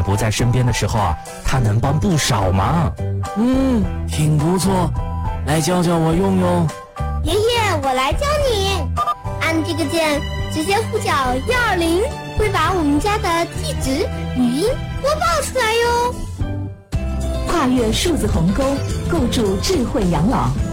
不在身边的时候啊，它能帮不少忙。 挺不错，来教教我用用。 爷爷，我来教你。按这个键，直接呼叫120，会把我们家的地址、语音播报出来哟。 跨越数字鸿沟，构筑智慧养老。